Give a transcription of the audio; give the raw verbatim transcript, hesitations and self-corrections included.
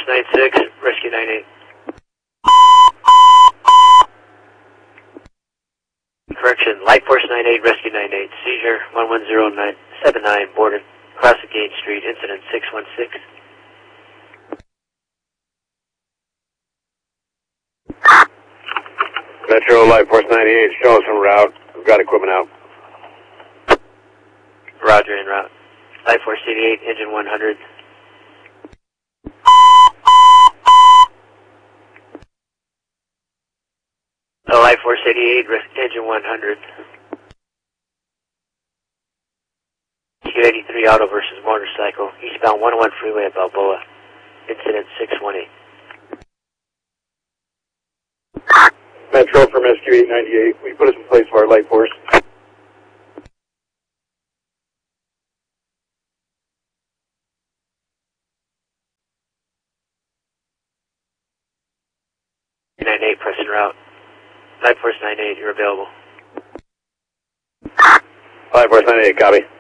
nine six, Rescue nine eight. Correction, Light Force nine eight, Rescue nine eight, seizure one one zero nine seven nine, boarded, Classic Gate Street, incident six one six. Metro Light Force ninety-eight, show us en route. We've got equipment out. Roger, en route. Light Force eighty-eight, engine one hundred. Uh, Light Force eighty-eight, engine one hundred. Q eighty-three, auto versus motorcycle, eastbound one oh one freeway at Balboa, incident six one eight. Metro from S Q eight ninety-eight, will you put us in place for our Light Force? nine eight, press en route. Light Force nine eight, you're available. Light Force ninety-eight, copy.